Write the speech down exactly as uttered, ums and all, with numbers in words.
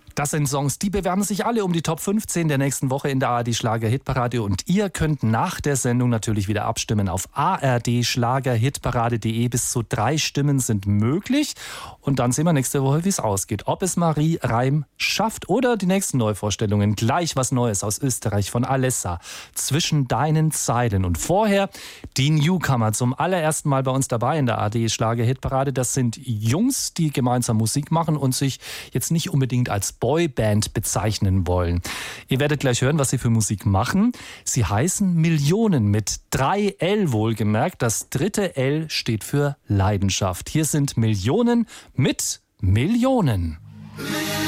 Das sind Songs, die bewerben sich alle um die Top fünfzehn der nächsten Woche in der A R D Schlager-Hitparade. Und ihr könnt nach der Sendung natürlich wieder abstimmen auf a r d schlager hitparade punkt de. Bis zu drei Stimmen sind möglich. Und dann sehen wir nächste Woche, wie es ausgeht. Ob es Marie Reim schafft oder die nächsten Neuvorstellungen. Gleich was Neues aus Österreich von Alessa. Zwischen deinen Zeilen. Und vorher die Newcomer zum allerersten Mal bei uns dabei in der A R D Schlager-Hitparade. Das sind Jungs, die gemeinsam Musik machen und sich jetzt nicht unbedingt als Boyband bezeichnen wollen. Ihr werdet gleich hören, was sie für Musik machen. Sie heißen Millionen mit drei L wohlgemerkt. Das dritte L steht für Leidenschaft. Hier sind Millionen mit Millionen. Millionen.